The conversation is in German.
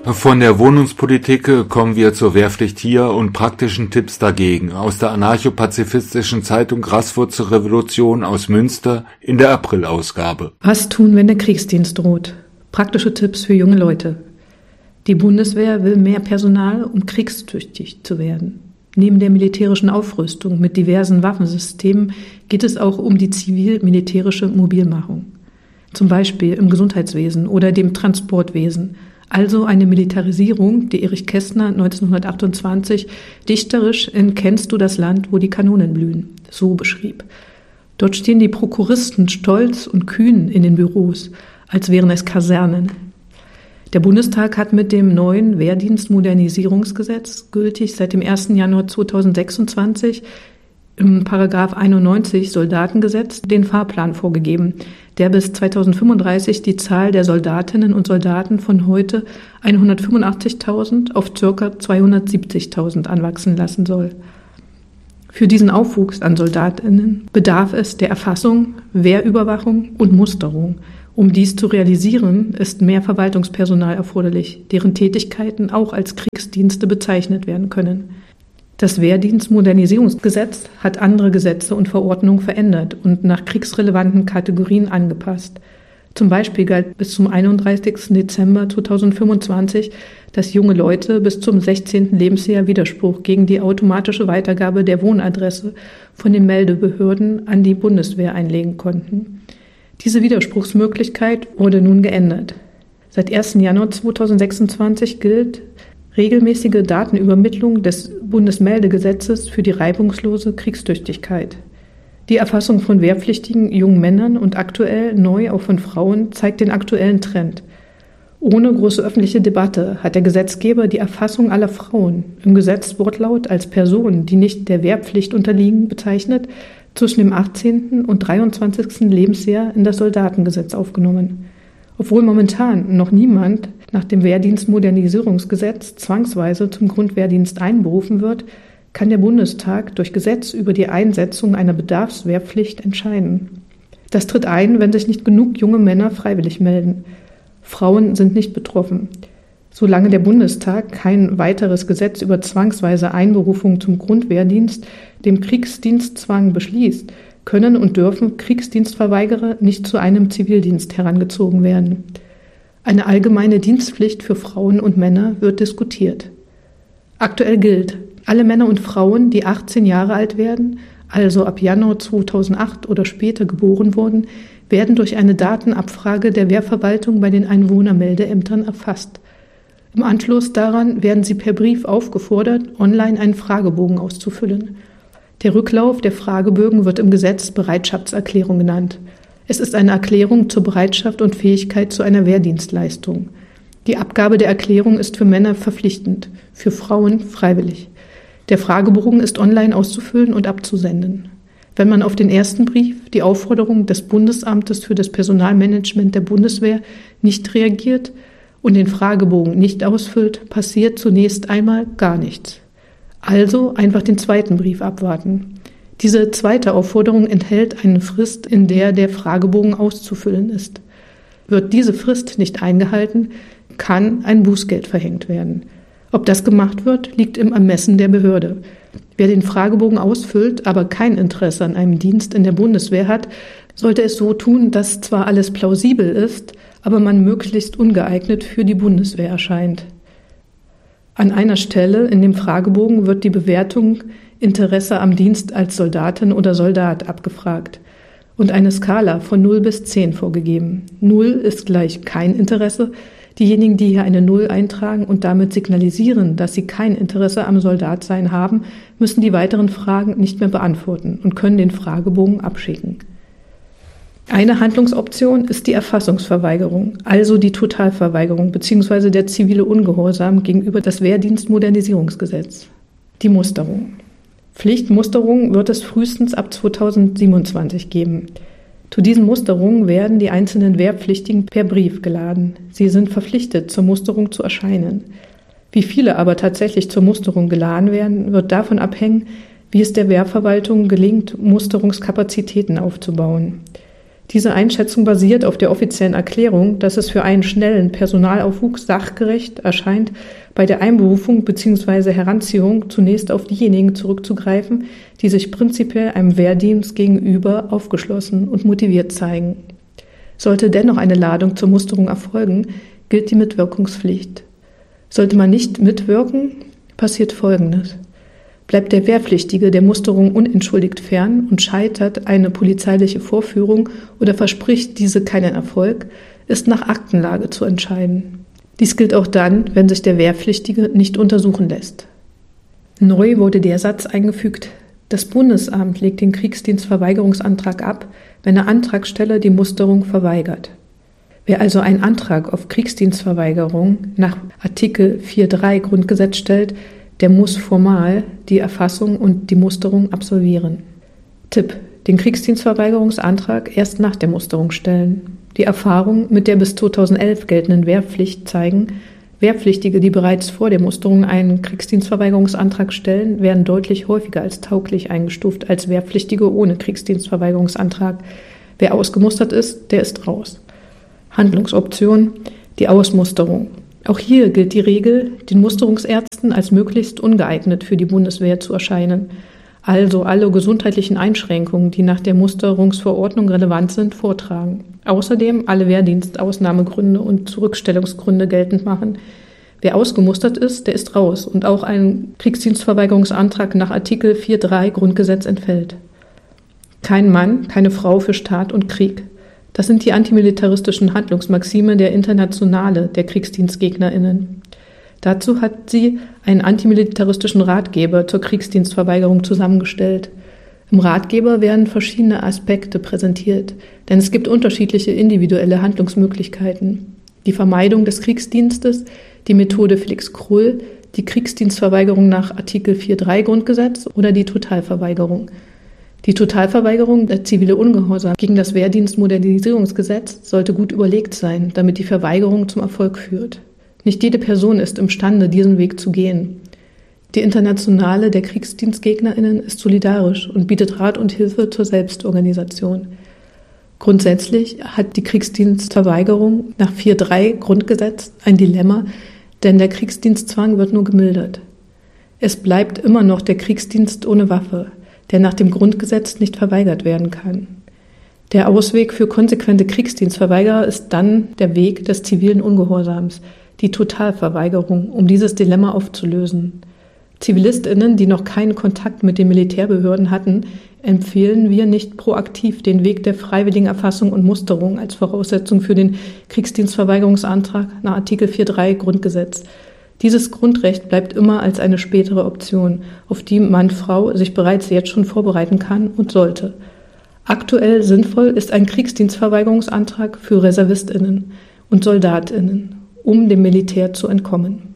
Von der Wohnungspolitik kommen wir zur Wehrpflicht hier und praktischen Tipps dagegen aus der anarcho-pazifistischen Zeitung Graswurzelrevolution aus Münster in der Aprilausgabe. Was tun, wenn der Kriegsdienst droht? Praktische Tipps für junge Leute. Die Bundeswehr will mehr Personal, um kriegstüchtig zu werden. Neben der militärischen Aufrüstung mit diversen Waffensystemen geht es auch um die zivil-militärische Mobilmachung. Zum Beispiel im Gesundheitswesen oder dem Transportwesen. Also eine Militarisierung, die Erich Kästner 1928 dichterisch in »Kennst du das Land, wo die Kanonen blühen?« so beschrieb. Dort stehen die Prokuristen stolz und kühn in den Büros, als wären es Kasernen. Der Bundestag hat mit dem neuen Wehrdienstmodernisierungsgesetz, gültig seit dem 1. Januar 2026, im § 91 Soldatengesetz den Fahrplan vorgegeben, der bis 2035 die Zahl der Soldatinnen und Soldaten von heute 185.000 auf ca. 270.000 anwachsen lassen soll. Für diesen Aufwuchs an Soldatinnen bedarf es der Erfassung, Wehrüberwachung und Musterung. Um dies zu realisieren, ist mehr Verwaltungspersonal erforderlich, deren Tätigkeiten auch als Kriegsdienste bezeichnet werden können. Das Wehrdienstmodernisierungsgesetz hat andere Gesetze und Verordnungen verändert und nach kriegsrelevanten Kategorien angepasst. Zum Beispiel galt bis zum 31. Dezember 2025, dass junge Leute bis zum 16. Lebensjahr Widerspruch gegen die automatische Weitergabe der Wohnadresse von den Meldebehörden an die Bundeswehr einlegen konnten. Diese Widerspruchsmöglichkeit wurde nun geändert. Seit 1. Januar 2026 gilt regelmäßige Datenübermittlung des Bundesmeldegesetzes für die reibungslose Kriegstüchtigkeit. Die Erfassung von wehrpflichtigen jungen Männern und aktuell neu auch von Frauen zeigt den aktuellen Trend. Ohne große öffentliche Debatte hat der Gesetzgeber die Erfassung aller Frauen im Gesetzwortlaut als Personen, die nicht der Wehrpflicht unterliegen, bezeichnet, zwischen dem 18. und 23. Lebensjahr in das Soldatengesetz aufgenommen. Obwohl momentan noch niemand nach dem Wehrdienstmodernisierungsgesetz zwangsweise zum Grundwehrdienst einberufen wird, kann der Bundestag durch Gesetz über die Einsetzung einer Bedarfswehrpflicht entscheiden. Das tritt ein, wenn sich nicht genug junge Männer freiwillig melden. Frauen sind nicht betroffen. Solange der Bundestag kein weiteres Gesetz über zwangsweise Einberufung zum Grundwehrdienst, dem Kriegsdienstzwang, beschließt, können und dürfen Kriegsdienstverweigerer nicht zu einem Zivildienst herangezogen werden. Eine allgemeine Dienstpflicht für Frauen und Männer wird diskutiert. Aktuell gilt, alle Männer und Frauen, die 18 Jahre alt werden, also ab Januar 2008 oder später geboren wurden, werden durch eine Datenabfrage der Wehrverwaltung bei den Einwohnermeldeämtern erfasst. Im Anschluss daran werden sie per Brief aufgefordert, online einen Fragebogen auszufüllen. Der Rücklauf der Fragebögen wird im Gesetz Bereitschaftserklärung genannt. Es ist eine Erklärung zur Bereitschaft und Fähigkeit zu einer Wehrdienstleistung. Die Abgabe der Erklärung ist für Männer verpflichtend, für Frauen freiwillig. Der Fragebogen ist online auszufüllen und abzusenden. Wenn man auf den ersten Brief, die Aufforderung des Bundesamtes für das Personalmanagement der Bundeswehr, nicht reagiert und den Fragebogen nicht ausfüllt, passiert zunächst einmal gar nichts. Also einfach den zweiten Brief abwarten. Diese zweite Aufforderung enthält eine Frist, in der der Fragebogen auszufüllen ist. Wird diese Frist nicht eingehalten, kann ein Bußgeld verhängt werden. Ob das gemacht wird, liegt im Ermessen der Behörde. Wer den Fragebogen ausfüllt, aber kein Interesse an einem Dienst in der Bundeswehr hat, sollte es so tun, dass zwar alles plausibel ist, aber man möglichst ungeeignet für die Bundeswehr erscheint. An einer Stelle in dem Fragebogen wird die Bewertung Interesse am Dienst als Soldatin oder Soldat abgefragt und eine Skala von 0 bis 10 vorgegeben. 0 ist gleich kein Interesse. Diejenigen, die hier eine 0 eintragen und damit signalisieren, dass sie kein Interesse am Soldatsein haben, müssen die weiteren Fragen nicht mehr beantworten und können den Fragebogen abschicken. Eine Handlungsoption ist die Erfassungsverweigerung, also die Totalverweigerung bzw. der zivile Ungehorsam gegenüber das Wehrdienstmodernisierungsgesetz. Die Musterung. Pflichtmusterung wird es frühestens ab 2027 geben. Zu diesen Musterungen werden die einzelnen Wehrpflichtigen per Brief geladen. Sie sind verpflichtet, zur Musterung zu erscheinen. Wie viele aber tatsächlich zur Musterung geladen werden, wird davon abhängen, wie es der Wehrverwaltung gelingt, Musterungskapazitäten aufzubauen. Diese Einschätzung basiert auf der offiziellen Erklärung, dass es für einen schnellen Personalaufwuchs sachgerecht erscheint, bei der Einberufung bzw. Heranziehung zunächst auf diejenigen zurückzugreifen, die sich prinzipiell einem Wehrdienst gegenüber aufgeschlossen und motiviert zeigen. Sollte dennoch eine Ladung zur Musterung erfolgen, gilt die Mitwirkungspflicht. Sollte man nicht mitwirken, passiert Folgendes. Bleibt der Wehrpflichtige der Musterung unentschuldigt fern und scheitert eine polizeiliche Vorführung oder verspricht diese keinen Erfolg, ist nach Aktenlage zu entscheiden. Dies gilt auch dann, wenn sich der Wehrpflichtige nicht untersuchen lässt. Neu wurde der Satz eingefügt: Das Bundesamt legt den Kriegsdienstverweigerungsantrag ab, wenn der Antragsteller die Musterung verweigert. Wer also einen Antrag auf Kriegsdienstverweigerung nach Artikel 4.3 Grundgesetz stellt, der muss formal die Erfassung und die Musterung absolvieren. Tipp: Den Kriegsdienstverweigerungsantrag erst nach der Musterung stellen. Die Erfahrungen mit der bis 2011 geltenden Wehrpflicht zeigen, Wehrpflichtige, die bereits vor der Musterung einen Kriegsdienstverweigerungsantrag stellen, werden deutlich häufiger als tauglich eingestuft als Wehrpflichtige ohne Kriegsdienstverweigerungsantrag. Wer ausgemustert ist, der ist raus. Handlungsoption: die Ausmusterung. Auch hier gilt die Regel, den Musterungsärzten als möglichst ungeeignet für die Bundeswehr zu erscheinen. Also alle gesundheitlichen Einschränkungen, die nach der Musterungsverordnung relevant sind, vortragen. Außerdem alle Wehrdienstausnahmegründe und Zurückstellungsgründe geltend machen. Wer ausgemustert ist, der ist raus und auch ein Kriegsdienstverweigerungsantrag nach Artikel 4.3 Grundgesetz entfällt. Kein Mann, keine Frau für Staat und Krieg. Das sind die antimilitaristischen Handlungsmaxime der Internationale der KriegsdienstgegnerInnen. Dazu hat sie einen antimilitaristischen Ratgeber zur Kriegsdienstverweigerung zusammengestellt. Im Ratgeber werden verschiedene Aspekte präsentiert, denn es gibt unterschiedliche individuelle Handlungsmöglichkeiten. Die Vermeidung des Kriegsdienstes, die Methode Felix Krull, die Kriegsdienstverweigerung nach Artikel 4.3 Grundgesetz oder die Totalverweigerung. Die Totalverweigerung, der zivile Ungehorsam gegen das Wehrdienstmodernisierungsgesetz, sollte gut überlegt sein, damit die Verweigerung zum Erfolg führt. Nicht jede Person ist imstande, diesen Weg zu gehen. Die Internationale der KriegsdienstgegnerInnen ist solidarisch und bietet Rat und Hilfe zur Selbstorganisation. Grundsätzlich hat die Kriegsdienstverweigerung nach 4.3 Grundgesetz ein Dilemma, denn der Kriegsdienstzwang wird nur gemildert. Es bleibt immer noch der Kriegsdienst ohne Waffe, der nach dem Grundgesetz nicht verweigert werden kann. Der Ausweg für konsequente Kriegsdienstverweigerer ist dann der Weg des zivilen Ungehorsams, die Totalverweigerung, um dieses Dilemma aufzulösen. ZivilistInnen, die noch keinen Kontakt mit den Militärbehörden hatten, empfehlen wir nicht proaktiv den Weg der freiwilligen Erfassung und Musterung als Voraussetzung für den Kriegsdienstverweigerungsantrag nach Artikel 4.3 Grundgesetz. Dieses Grundrecht bleibt immer als eine spätere Option, auf die Mann-Frau sich bereits jetzt schon vorbereiten kann und sollte. Aktuell sinnvoll ist ein Kriegsdienstverweigerungsantrag für ReservistInnen und SoldatInnen, um dem Militär zu entkommen.